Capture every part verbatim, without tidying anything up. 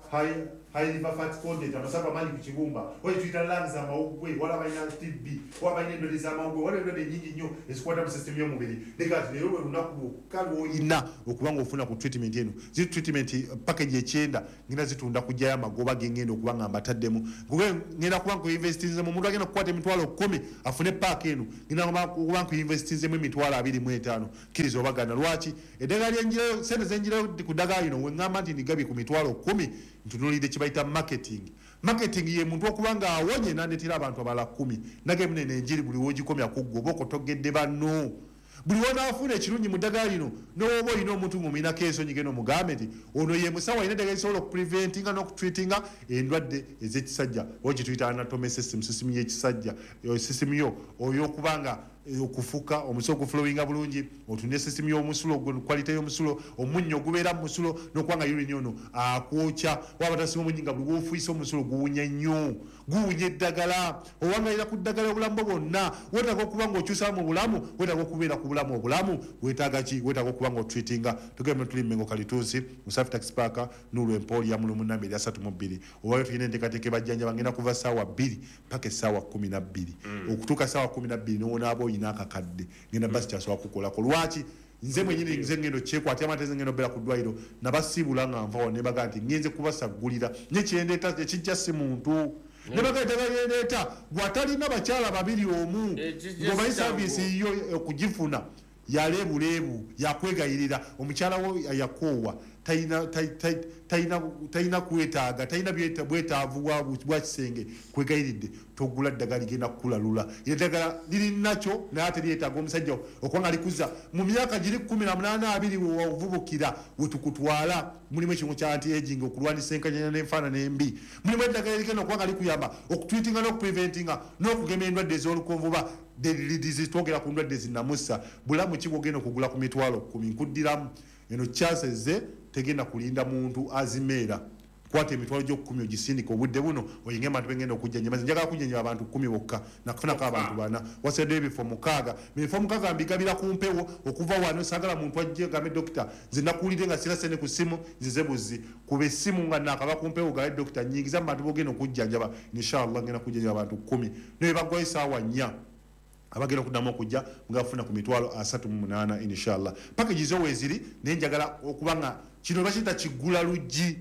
high high liver fat content amasaba mali ku kibumba oyo tuyita lungs amawugwe wala balina T B wala balina endwadde z'amawugwe wala endwadde nyingi nnyo ezikwata mu system y'omubiri lekati leero lwe lunaku lwokka lw'olina okuba ng'ofuna ku treatment eno ziri treatment package ekyenda ngenda zitunda kujjayo amagoba gengenda okuba nga mbataddemu ngenda kuba nkuinvestinzemu omuntu agenda kukwata emitwalo kkumi afune paaka eno ngenda kuba nkuinvestinzemu emitwalo abiri mu etaano kkiriza obagana lwaki eddagala lyenjirayo sente zenjirayo ku ddagala lino weŋŋamba nti ndigabye ku mitwalo kkumi ntunuulidde kibayita marketing marketing ye muntu okuba nga awonye nandetera abantu abala kkumi nage munene enjiri buli wogikomya kuggwa oba okotogedde banno buli wonaafuna ekirungi mu ddagala lino n'oba olina omuntu ng'omulinako ensonyi geno mugambe nti ono ye musawo alina eddagala lisobola okupreventinga n'okutreatinga endwadde ez'ekisajja oba kituyita anatomy system system y'ekisajja system yo oyo okuba nga okufuka omusulo oguflowinga bulungi otunde system y'omusulo quality y'omusulo omunnyo ogubeera mu musulo n'okuba nga urine ono akwokya waba tasinga omunyi nga buli woofuyisa omusulo guwunya nnyo guwunya eddagala owangalira ku ddagala obulamu bwo bwonna weetaaga okuba ng'okyusa mu bulamu weetaaga okubeera ku bulamu obulamu weetaaga ki weetaaga okuba ng'otreatinga tugende tuli Mengo Kalituusi mu South Tax Park Nulu Emporia mu namba eri asatu mu bbiri obayo tulina enteekateeka ebajjanjaba ngenda kuva ssaawa bbiri paka essaawa kkumi na bbiri okutuuka ssaawa kkumi na bbiri n'owonaaba oyina akakadde ngenda basi kyasobola kukolako lwaki nze mwenyini nze ngendo kyekwatya amateze ngendo beera ku ddwaliro nabasiibula nga nvawo ne baga nti ngenze kubasagulira nye kyendeeta ekijja si muntu ne baga eddagala lyendeeta gwatalina bakyala babiri omu ng'omanyi saavisi yo okugifuna yaleebuleebu yakwegayirira omukyala wo yakoowa tayina tayina tayina kwetaaga tayina bwetaavu bwa kisenge kwegayiridde togula ddagala ligenda kukulalula eddagala lirinakyo naye ate lyetaaga omusajja okuba nga likuza mu myaka giri kkumi na munaana abiri wovubukira wetukutwala mulimu ekimu kya anti aging okulwanisa enkanyanya n'enfaanana embi mulimu eddagala erigenda okuba nga likuyamba okutwitinga n'okupreventinga n'okugema endwadde ez'olukonvuba twogera ku ndwadde zinamusa bulamu ki bwogenda okugula ku mitwalo kkumi nkuddiramu eno kyaseze tegenda kulinda muntu azimeera kwata emitwalo gy'okkumi ogisindika obudde buno oyinga abantu bengenda okujjanja maze njagala kujjanja abantu kkumi bokka nakufunako abantu bana waseddeyo ebifo mukaaga ebifo mukaaga mbigabira ku mpewo okuva wano saagala muntu ajje gambe dokita nze nakuwulire nga sira sene ku ssimu nzize buzi kuba essimu nga nakaba ku mpewo gabe dokita nyingiza mu bantu bogenda okujjanjaba inshallah ngenda kujjanjaba abantu kkumi naye bagwayo essaawa nnya abagenda okuddamu okujja mugafuna ku mitwalo asatu mu munaana inshallah package zo weeziri naye njagala okuba nga kino bakiyita kiggula luggi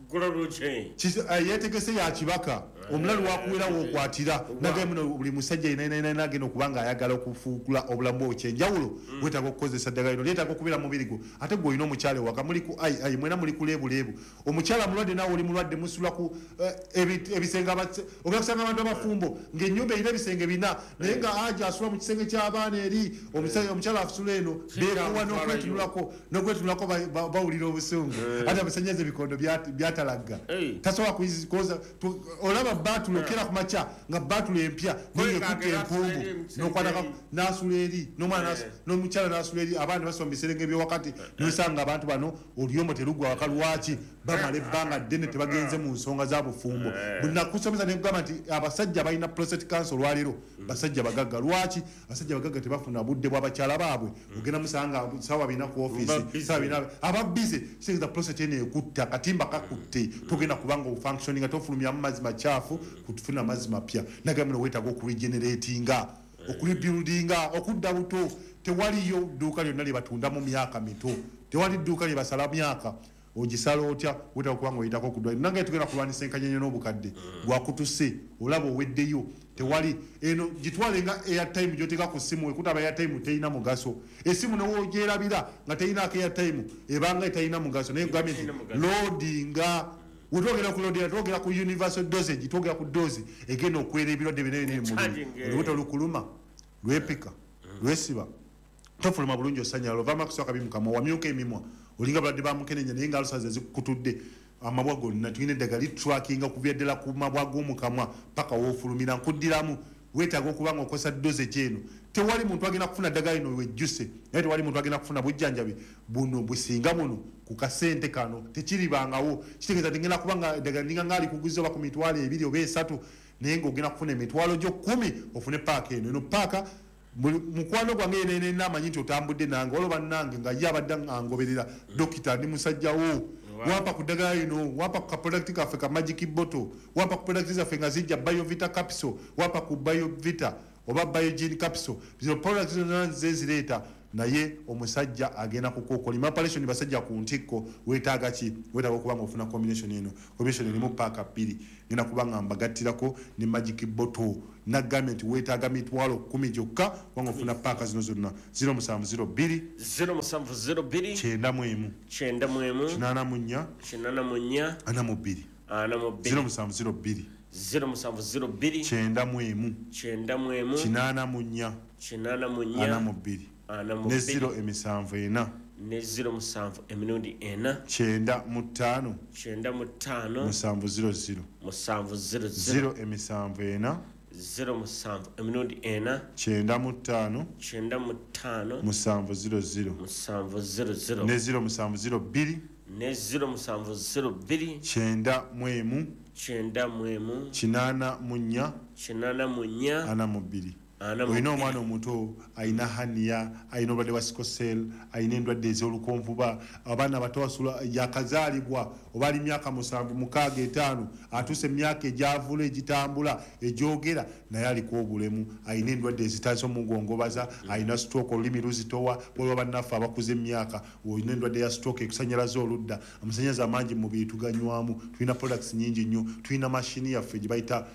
yeetegese yakibaka omulalu wakuwera wookwatira nagaye muno buli musajja yenayinayina agenda okuba nga ayagala okufuukula obulamu bwo ekyenjawulo weetaaga okukozesa ddagala lino lyetaaga okubeera mubiri gwo ate gwe olina omukyala ewaka muliku ai ai mwena muli kuleebuleebu omukyala mulwadde naawe oli mulwadde musula ku ebisenge ogenda kusanga abantu abafumbo ng'ennyumba erina ebisenge bina naye nga aja asula mu kisenge ky'abaana eri omukyala afusula eno beekuwa n'okwetunulako n'okwetunulako bawulira obusungu ate abasanyaza ebikondo byatalagga tasobola kukoza olaba batulo kera ku makya nga batulo empya ng'ekutta empumbu n'okwataka n'asula eri n'omwana n'omukyala n'asula eri abaana basoma mu biserenge by'owakati n'osanga abantu bano oluyombo terugwa waka lwaki bamala ebbanga ddene tebagenze mu nsonga za bufumbo bunakusomesa ne kugamba nti abasajja balina prostate cancer olwaleero basajja bagagga lwaki abasajja bagagga tebafuna budde bw'abakyala baabwe ogenda musanga sawa bina ku office sawa bina ababize sinza prostate ene ekutta akatimba kakutte togenda kubanga ofunctioning tofulumya mu mazzi makyafu kutufuna amazzi mapya nagamino weetaaga okuregeneratinga okurebuildinga okudda buto tewaliyo dduuka lyonna lye batunda mu myaka mito tewali dduuka lye basala myaka ogisala otya weetaaga kubanga oyitako okudwaliro nange tugenda kulwanisa enkanyanyo n'obukadde gwakutuse olaba oweddeyo tewali eno gitwale nga airtime gyoteeka ku ssimu ekutaba airtime terina mugaso essimu newogyerabira nga terinaako airtime ebanga terina mugaso naye gambye nti loadinga wetwogera ku loadinga twogera ku universal dosage twogera ku dozi egenda okwera ebirwadde binene mubiri olubuto lukuluma lwepika lwesiba tofuluma bulungi osanyala ova amakuso akabi mukamwa wamyuka emimwa olinga balwadde bamukenenya naye nga alusaze zikutudde amabwa gonna tulina eddagala litrackinga okuva ddala ku mabwa g'omukamwa paka woofulumira nkuddiramu weetaaga okuba nga okozesa doze gyeno tewali muntu agenda kufuna ddagala lino wejjuse naye tewali muntu agenda kufuna bujjanjabi buno businga buno ku kasente kano tekiribangawo kitegeeza ti ngenda kuba nga eddagala ninga ngaali kuguza oba ku mitwalo ebiri oba esatu naye ng'ogenda kufuna emitwalo gyo kkumi ofune paaka eno eno paaka mukwano gwange yenenena amanyi nti otambudde nange olwo bannange nga ye abadde angoberera dokita ndi musajjawo wapa ku ddagala lino, wapa ku kaproduct kaffe ka magic bottle, wapa ku product zaffe nga zijja biovita capsule, wapa ku biovita oba biogene capsule. Zino products zonna zezireeta naye omusajja agenda kukokolima operation basajja ku ntikko weetaaga ki weetaaga okuba nga ofuna combination eno combination erimu paaka bbiri ngenda kuba nga mbagattirako ne magic bottle na garment weetaaga mitwalo kumi gyokka wanga ofuna paaka zino zonna zero musanvu zero bbiri zero musanvu zero bbiri kyenda mu emu kyenda mu emu kinaana mu nnya kinaana mu nnya ana mu bbiri ana mu bbiri zero musanvu zero bbiri zero musanvu zero bbiri kyenda mu emu kyenda mu emu kinaana mu nnya kinaana mu nnya ana mu bbiri ne zero emisanvu ena ne zero musanvu emirundi ena kyenda mu ttaano kyenda mu ttaano musanvu zero zero musanvu zero zero emisanvu ena zero musanvu emirundi ena kyenda mu ttaano kyenda mu ttaano musanvu zero zero musanvu zero zero ne zero musanvu zero bbiri ne zero musanvu zero bbiri kyenda mu emu kyenda mu emu kinaana mu nnya kinaana mu nnya ana mu bbiri olina omwana omuto ayina haniya ayina obulwadde bwa sikosel ayina endwadde ez'olukonvuba abaana bato basula yakazaalibwa oba ali myaka musanvu mukaaga etaano atuuse emyaka egyavula egitambula egyogera naye aliko obulemu ayina endwadde ezitaasa omugongobaza ayina stroke olulimi luzitowa bwolwa bannaffe abakuza emyaka olina endwadde ya stroke ekusanyalaza oludda amasanyaza amangi mu mubiri tuganywamu tulina products nyingi nnyo tulina mashini yaffe gye bayita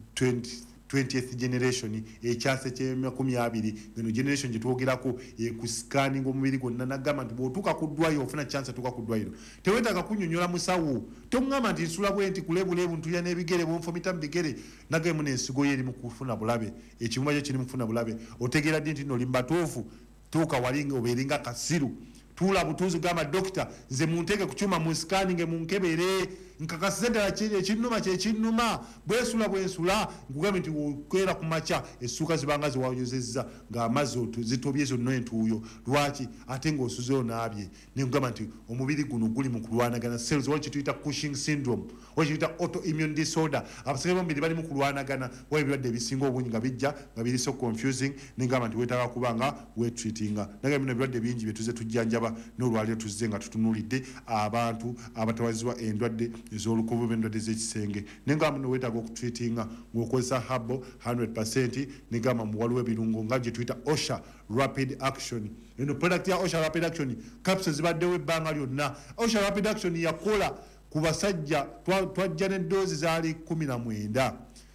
twentieth generation ekyase ky'emakumi abiri ngeno generation gyetwogerako ekuskaning omubiri gwonna nagamba nti bw'otuuka ku ddwaliro ofuna chance atuuka ku ddwaliro teweetaaga kunnyonnyola musawo tomugamba nti nsula bwe nti kulebulebu ntulya n'ebigere bwonfumita mu bigere nagemu n'ensigo ye eri mu kufuna bulabe ekimuma kyo kiri mu kufuna bulabe otegeera ddi nti nno oli mbatuufu tuuka wali obeeringa kasiru tuula butuuzi gamba dokita nze munteeke ku kyuma mu scanning munkebere nkakasize ddala ekinnuma kyekinnuma bwesula bwensula nkugambe nti okwera ku makya essuuka zibanga ziwayozezza ng'amazzi zitobye zonna entuuyo lwaki ate ng'osuzeyo naabye nenkugamba nti omubiri guno guli mu kulwanagana cells wali kituyita Cushing syndrome wali kituyita autoimmune disorder abasajja bomubiri bali mu kulwanagana wali ebirwadde ebisinga obungi nga bijja nga biri so confusing nengamba nti weetaaga kuba nga wetreatinga naye bino ebirwadde bingi bye tuze tujjanjaba n'olwaliro tuzze nga tutunuulidde abantu abatawazibwa endwadde ez'olukuvu b'endwadde z'ekisenge nengamba muno weetaaga okutreatinga ng'okozesa habo one hundred percent negamba mu waliwo ebirungo nga gye tuyita osha rapid action eno product ya osha rapid action capsules zibaddewo ebbanga lyonna osha rapid action yakola ku basajja twajja n'eddoozi zaali kumi na mwenda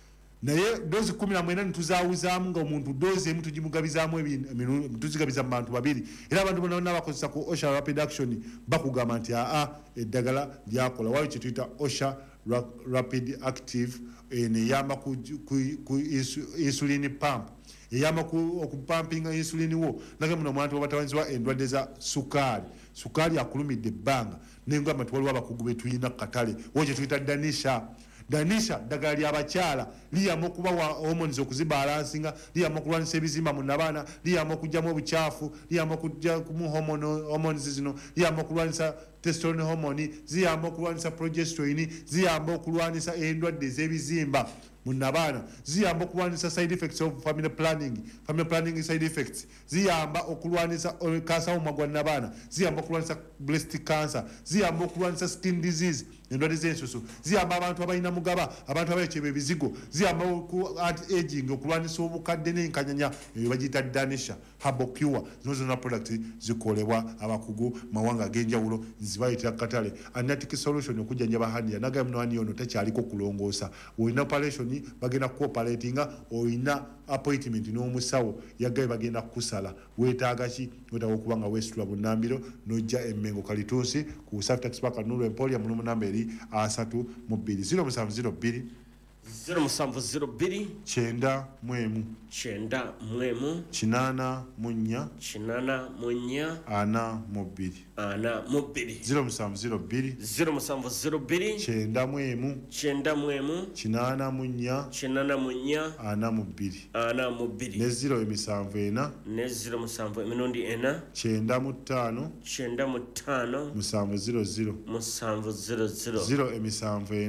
naye dozi kumi na mwenda nituzaawuzaamu nga omuntu dozi emu tugimugabizaamu tuzigabiza mu bantu babiri era abantu bonna bonna bakozesa ku osha rapid action bakugamba nti aa eddagala lyakola waliwo kyetuyita osha rapid active neyamba ku insulin pump eyamba okupampinga insulin wo nage muno omuntu wabatawanzibwa endwadde za sukaali sukaali akulumidde ebbanga nengamba nti waliwo abakugu betulina ku katale wo kyetuyita danisha danisha ddagala lyabakyala liyamba okubawa hormones okuzibalansinga liyamba okulwanisa ebizimba mu nabaana liyamba okugyamu obukyafu liyamba okugyamu hormones zino liyamba okulwanisa testosterone hormone ziyamba okulwanisa progesterone ziyamba okulwanisa endwadde ez'ebizimba mu nabaana ziyamba okulwanisa side effects of family planning family planning side effects ziyamba okulwanisa kansa w'omumwa gwa nabaana ziyamba okulwanisa breast cancer ziyamba okulwanisa skin disease endwadde z'ensusu ziyamba abantu abalina mugaba abantu abayekyeba ebizigo ziyamba anti aging okulwanisa obukadde n'enkanyanya ebyo bagiyita danisha habo cure zino zonna product zikolebwa abakugu mawanga ag'enjawulo zibayitira ku katale anatic solution okujjanjaba haniya nagaye muno haniya ono takyaliko kulongoosa olina operation bagenda kuoperatinga olina appointment n'omusawo yagaye bagenda kukusala weetaaga ki weetaaga okuba nga weesitula bunnambiro n'ojja emmengo kalituusi ku South Tax Park Nuru Emporia mu namba eri asatu mu bbiri zero musanvu zero bbiri zero musanvu zero bbiri kyenda mu emu kyenda mu emu kinaana mu nnya kinaana mu nnya ana mu bbiri ana mu bbiri zero musanvu zero bbiri zero musanvu zero bbiri kyenda mu emu kyenda mu emu kinaana mu nnya kinaana mu nnya ana mu bbiri ana mu bbiri ne zero emisanvu ena ne zero musanvu emirundi ena kyenda mu ttaano kyenda mu ttaano musanvu zero zero musanvu zero zero zero emisanvu ena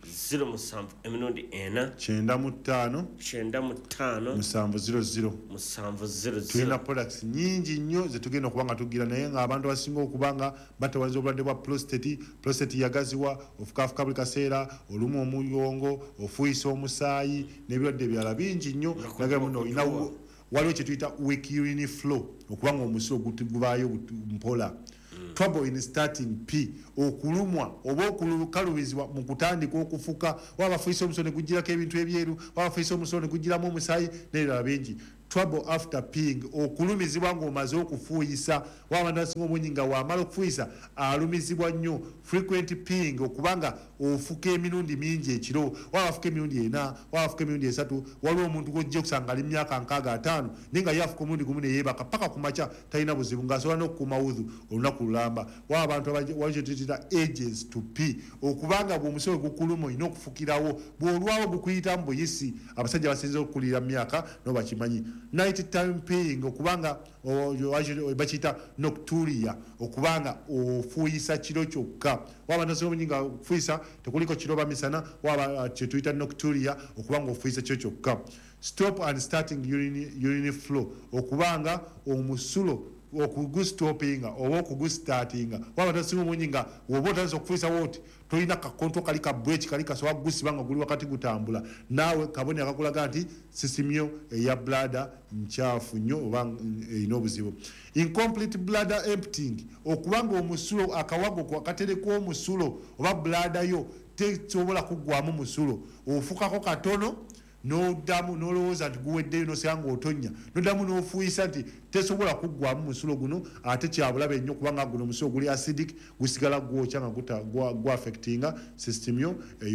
zero musanvu emirundi ena kyenda mu ttaano kyenda mu ttaano musanvu zero zero. musanvu zero tulina zero. products nyingi nnyo zetugenda okuba nga tugira naye ng'abantu abasinga okuba nga batawaza obulwadde bwa prostate prostate yagaziwa ofukaafuka buli kaseera olumu omuyongo ofuuyisa omusaayi n'ebirwadde ebirala bingi nnyo naga muno olina waliwo kye tuyita weak urine flow okuba nga omusulo guvaayo mpola. Trouble in starting P okulumwa oba okukalubizibwa mu kutandika okufuka waba fuisa omusolo ne gujirako ebintu ebyeru waba fuisa omusolo ne gujiramu omusaayi n'ebirala bingi. Trouble after peeing okulumizibwa ng'omaze okufuuyisa waba ndasinga obungi nga wamala okufuuyisa alumizibwa nnyo. Frequent peeing okubanga ofuka emirundi mingi ekiro waba afuka emirundi ena waba afuka emirundi esatu waliwo omuntu gojja okusanga ali myaka nkaaga ataano naye nga yafuka omulundi gumu neyeebaka paka ku makya talina buzibu ng'asobola n'okukuuma wudhu olunaku lulamba. Waba abantu waliwo kye tuyita ages to pee okubanga bw'omusolo gukuluma olina okufukirawo bw'olwawo gukuyitamu buyisi abasajja basinza okukulira mu myaka no bakimanyi. Night time peeing okubanga bakiyita nocturia okubanga ofuuyisa kiro kyokka waba nasobonyi nga ofuuyisa tekuliko kiroba misana waba kyetuyita nocturia okubanga ofuuyisa kiro kyokka. Stop and starting urine, urine flow okubanga omusulo okugustopinga oba okugustartinga waba tasinga omunyi nga woba otandise okufuuyisa woti tolina kakonto kali ka break kali kasobola kugusiba nga guli wakati gutambula naawe kabone akakulaga nti sisimyo eya bladder nkyafu nnyo oba erina obuzibu. Incomplete bladder emptying okubanga omusulo akawago akatereka omusulo oba bladder yo tesobola kuggwamu musulo ofukako katono n'oddamu n'olowooza nti guweddeyo n'osanga otonya n'oddamu n'ofuuyisa nti tesobola kuggwamu musulo guno ate kyabulabe nnyo kubanga guno omusulo guli acidic gusigala gwokya nga gwaffectinga system yo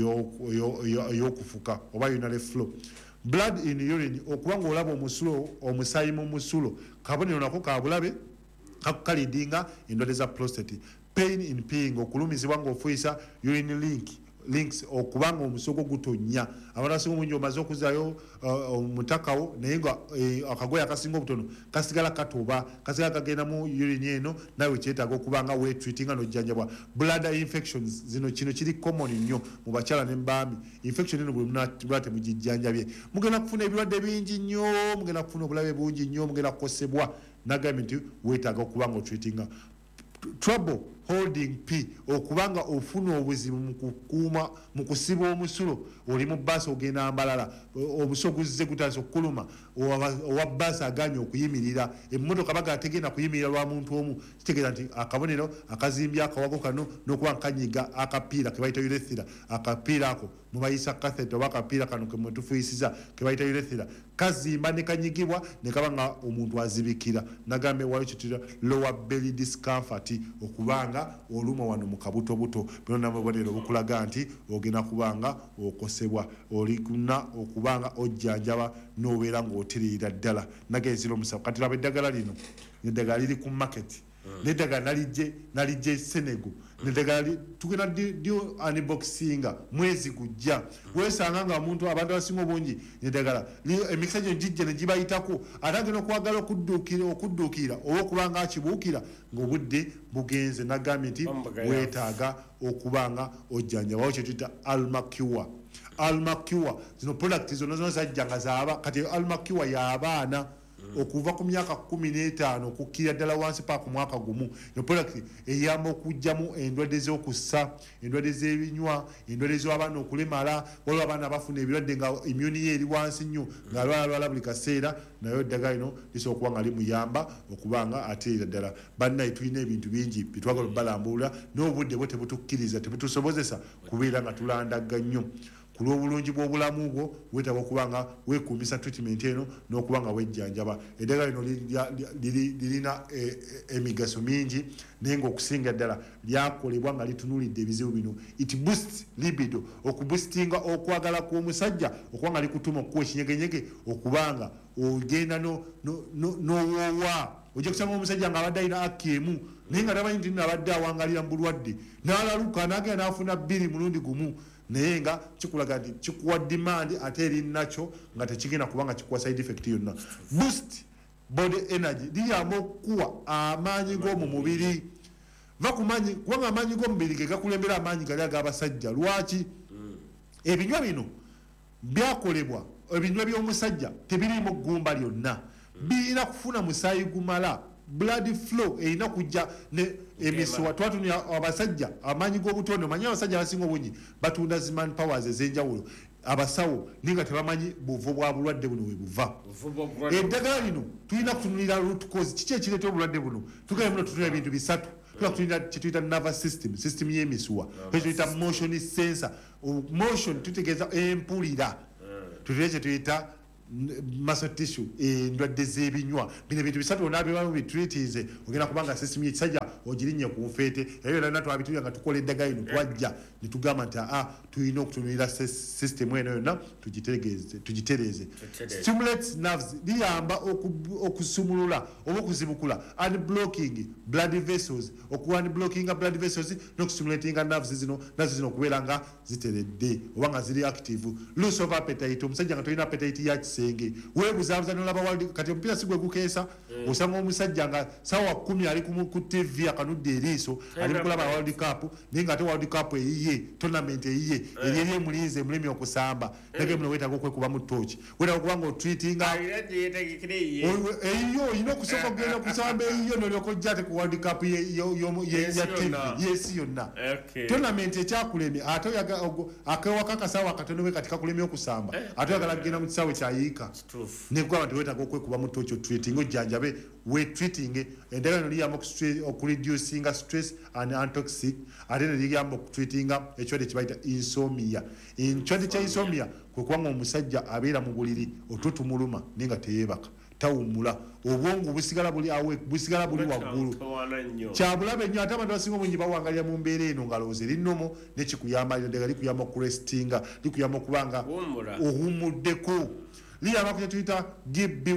ey'okufuka oba urinary flow. Blood in urine okubanga olaba omusulo omusaayi mu musulo kabonero nako kabulabe kakukalidinga endwadde za prostate. Pain in peeing okulumizibwa ng'ofuuyisa urine link links okubanga omusogo gutonya abantu asinga omungi omaze okuzayo omutakawo naye nga akagoye akasinga obutono kasigala katoba kasigala kagenda mu urine eno nawe kyetaaga okubanga wetreatinga n'ojjanjabwa. Bladder infections zino kino kiri common nnyo mu bakyala ne mbambi infection eno buli mulala temugijjanjabye mugenda kufuna ebirwadde bingi nnyo mugenda kufuna obulabe bungi nnyo mugenda kukosebwa nagambye nti wetaaga okubanga otreatinga. Trouble holding P okubanga ofuna obuzibu mu kukuuma mu kusiba omusulo oli mu bbaasi ogenda mbalala obuso guzze gutandise okukuluma owa bbaasi aganye okuyimirira emmotoka baga ategenda kuyimirira lwa muntu omu kitegeeza nti akabonero akazimbya akawago kano n'okuba nkanyiga akapiira ke bayita urethra akapiira ako mubayisa catheter oba akapiira kano ke mwetufuuyisiza ke bayita urethra kazimba ne kanyigibwa ne kaba nga omuntu azibikira nagambe waliwo kitira lower belly discomfort okubanga oluma wano mu kabutobuto byonna mubonero bukulaga nti ogenda kubanga okosebwa olikuna okubanga ojjanjaba n'obeera ng'otiririra ddala nagenzira omusawo kati laba eddagala lino eddagala liri ku market n'eddagala nalijje nalijje Senegal n'eddagala tugenda dio unboxinga mwezi gujja weesanga nga omuntu abantu abasinga obungi n'eddagala emikisa gyo gijja ne gibayitako ate agenda okwagala okudduukira okudduukira oba okubanga akibuukira ng'obudde bugenze nagambye nti weetaaga okubanga ojjanja wawo kyetuyita almacua almacua zino product zonna zonna zajja nga zaaba kati almacua y'abaana okuva ku myaka kumi n'etaano okukkira ddala wansi pa ku mwaka gumu no product eyamba okugyamu endwadde z'okussa endwadde z'ebinywa endwadde z'abaana okulemala waliwo abaana bafuna ebirwadde nga immune ye eri wansi nnyo nga lwalalwala buli kaseera naye eddagala lino lisobola okuba nga limuyamba okubanga ateera ddala bannaye tulina ebintu bingi bitwagala obalambulula n'obudde bwe tebutukkiriza tebutusobozesa kubeera nga tulandaga nnyo ku lw'obulungi bw'obulamu bwo weetaba okubanga weekuumisa treatment eno n'okubanga wejjanjaba eddagala lino lirina emigaso mingi naye ng'okusinga ddala lyakolebwa nga litunulidde ebizibu bino it boost libido okuboostinga okwagala kw'omusajja okuba nga likutuma okukuwa ekinyegenyege okubanga ogenda n'owoowa ojja kusanga omusajja nga abadde alina akki emu naye nga tamanyi nti abadde awangalira mu bulwadde n'alaluka n'agenda n'afuna bbiri mulundi gumu naye nga kikulaga nti kikuwa demand ate eri nakyo nga tekigenda kubanga kikuwa side effect yonna. Boost body energy liyamba okukuwa amaanyi g'omu mubiri va kumanyi kubanga amaanyi g'omubiri ge gakulembera amaanyi gali ag'abasajja lwaki ebinywa bino byakolebwa ebinywa by'omusajja tebirimu ggumba lyonna birina kufuna musaayi gumala blood flow erina kujja ne emisuwa twatunira abasajja amaanyi g'obutonde omanyi abasajja abasinga obungi batunda ziman powers ez'enjawulo abasawo ninga tebamanyi buvo bwa bulwadde buno we buva eddagala lino tulina kutunulira root cause kiki ekireeta obulwadde buno tugenda muno tutunula ebintu bisatu tulina kutunulira kyetuyita nervous system system y'emisuwa kyetuyita motion sensor motion tutegeeza empulira tutulire kyetuyita muscle tissue endwadde z'ebinywa bino ebintu bisatu onaabibamu bitreatinze ogenda kubanga system y'ekisajja ogirinnye ku nfeete ebyo byonna twabitulira nga tukola eddagala lino twajja ne tugamba nti aa tulina okutunulira system eno yonna tugitereeze stimulates nerves liyamba okusumulula oba okuzibukula unblocking blood vessels okuunblockinga blood vessels n'okustimulatinga nerves zino nazo zino okubeera nga ziteredde oba nga ziri active loss of appetite omusajja nga tolina appetite ya kisenge weebuzabuza nolaba world kati omupiira si gwe gukeesa osanga omusajja nga sawa kumi ali ku tv akanudde eriiso ali mukulaba world cup naye nga ate world cup eyiye tournament eyiye eri eri emulinze emulemi okusamba nage muno weetaaga okwekuba mu tooki weetaaga okubanga otreatinga eyiyo olina okusooka okugenda okusamba eyiyo nolyoka ojja ate ku world cup ya tv yesi yonna tournament ekyakulemye ate akewaka akasaawa akatono we kati kakulemye okusamba ate oyagala kugenda mu kisaawe kyayiika nekugamba nti weetaaga okwekuba mu tooki otreating ojjanjabe we treating endagala no liyamba okureducinga stress and antoxic ate ne liyamba okutreatinga ekirwadde kye bayita insomnia ekirwadde kya insomnia kwe kubanga omusajja abeera mu buliri otutumuluma naye nga teyeebaka tawumula obwongo busigala buli awe busigala buli waggulu kyabulabe nnyo ate abantu abasinga obungi bawangalira mu mbeera eno ngalowooza erinnomo nekikuyamba eddagala likuyamba okurestinga likuyamba okubanga ohumuddeko liyamba ku kyetuyita G B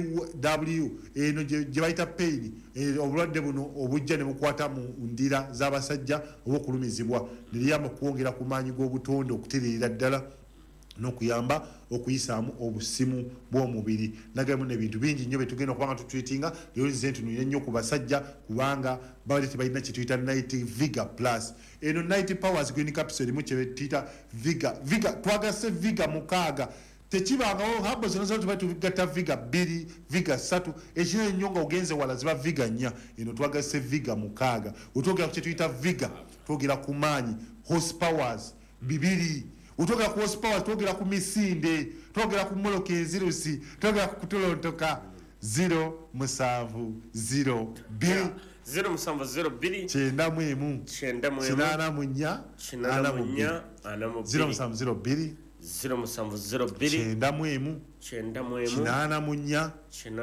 W eno gye bayita pain obulwadde buno obujja ne bukwata mu ndira z'abasajja oba okulumizibwa ne liyamba okwongera ku maanyi g'obutonde okutereera ddala n'okuyamba okuyisaamu obusimu bw'omubiri nagemu n'ebintu bingi nnyo betugenda okubanga tutreatinga lyolize ntunulire nnyo ku basajja kubanga babadde tebalina kyetuyita night vigor plus eno night powers green capsule erimu kyetuyita vigor vigor twagase vigor mukaaga tekibangawo habo zino zona tuba tugatta viga bbiri viga ssatu ekino ennyo nga ogenze wala ziba viga nnya eno twagase viga mukaaga otwogera ku kyetuyita viga twogera ku maanyi horsepowers bibiri otwogera ku horsepowers twogera ku misinde twogera ku moloka enzirusi twogera ku kutolontoka zero musanvu zero bbiri zero musanvu zero bbiri kyenda mu emu kinaana mu nnya ana mu bbiri zero musanvu zero bbiri zero musanvu zero bbiri kyenda mu emu kyenda mu emu kinaana mu nnya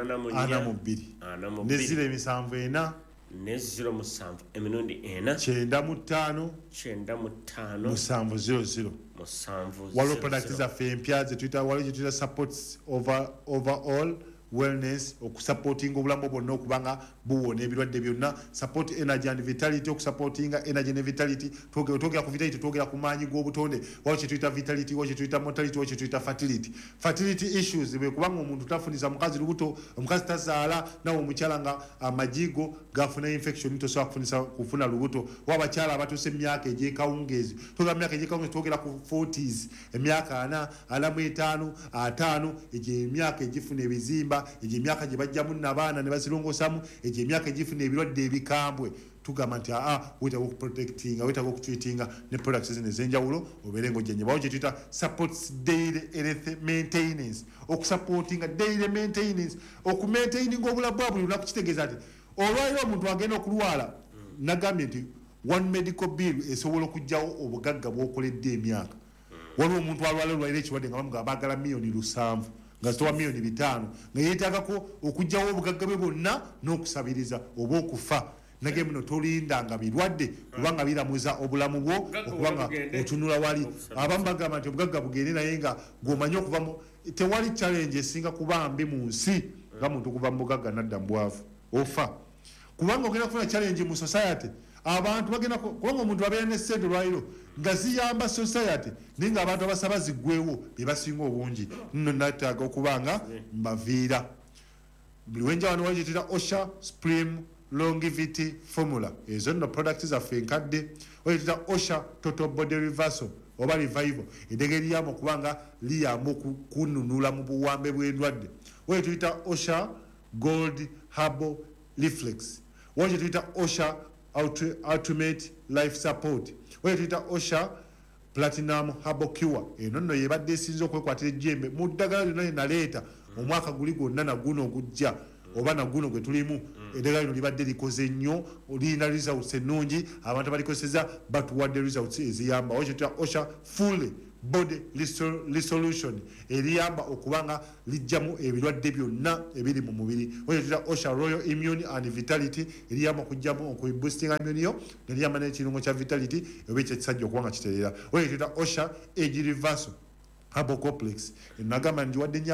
ana mu bbiri ne ziro emisanvu ena ne ziro musanvu emirundi ena kyenda mu ttaano kyenda mu ttaano musanvu zero zero musanvu waliwo product zaffe empya zetuyita waliwo gyetuyita supports over overall wellness okusupportinga obulamu bwonna okubanga buwona ebirwadde byonna support energy and vitality okusupportinga energy ne vitality twogera ku vitality twogera ku maanyi g'obutonde waliwo kyetuyita vitality waliwo kyetuyita mortality waliwo kyetuyita fertility fertility issues bwe kubanga omuntu tafuniza mukazi lubuto omukazi tazaala nawe omukyala nga amajigo gafuna infection tosobola kufunisa kufuna lubuto wabakyala abatuuse emyaka egyekawungeezi twogera mu myaka egyekawungeezi twogera ku forties emyaka ana ana mu etaano ataano egyo emyaka egifuna ebizimba egyo emyaka gye bajjamu n'abaana ne bazirongoosamu egyo emyaka egifuna ebirwadde ebikambwe tugamba nti aa weetaaga okuprotectinga weetaaga okutreatinga ne products zino ez'enjawulo obeere ng'ojjanye bawo gye tuyita supports daily health maintenance okusupportinga daily maintenance okumaintaininga obulamu bwa buli lunaku kitegeeza nti olwaliro omuntu agenda okulwala nagambye nti one medical bill esobola okugjawo obugagga bw'okoledde emyaka waliwo omuntu alwala olwaliro ekirwadde nga bamuga baagala miliyoni lusanvu nga zitowa miliyoni bitaano nga yeetaagako okugjawo obugagga bwe bwonna n'okusabiriza oba okufa nage muno tolindanga birwadde kubanga biramuza obulamu bwo okubanga otunula wali abamu bagamba nti obugagga bugende naye nga gwomanyi okuvamu tewali challenge esinga kuba mbi mu nsi nga muntu kuva mu bugagga nadda mu bwavu ofa kubanga ogenda kufuna challenge mu society abantu bagenda kubanga omuntu abeera ne ssente olwaliro nga ziyamba society naye nga abantu abasaba ziggwewo bye basinga obungi nno nataaga okubanga mbaviira buli wenja wano wagitira osha sprim longevity formula ezo nno products zaffe enkadde wagitira osha total body reversal oba revival eddagala eriyamba okubanga liyamba okununula mu buwambe bw'endwadde oyo tuyita osha gold habo reflex oyo tuyita osha ultimate life support oyo tuyita osha platinum habo cure eno nno yebadde esinza okwekwatira ejjembe mu ddagala lyonna lyenaleeta omwaka guli gwonna naguno ogujja oba naguno gwe tulimu eddagala lino libadde likoze nnyo lirina results ennungi abantu balikozesa batuwadde results eziyamba oyo tuyita osha fully body resolution eriyamba okubanga lijjamu ebirwadde byonna ebiri mu mubiri oyo tuyita osha royal immune and vitality eriyamba okujjamu okuboostinga immune yo neriyamba n'ekirungo kya vitality oba ekyekisajja okubanga kiterera oyo tuyita osha age reversal habo complex nagamba ndi wadde